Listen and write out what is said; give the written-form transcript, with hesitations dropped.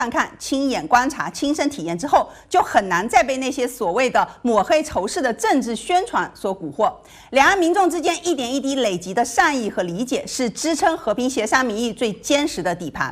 看、亲眼观察、亲身体验之后，就很难再被那些所谓的抹黑仇视的政治宣传所蛊惑。两岸民众之间一点一滴累积的善意和理解，是支撑和平协商民意最坚实的底盘。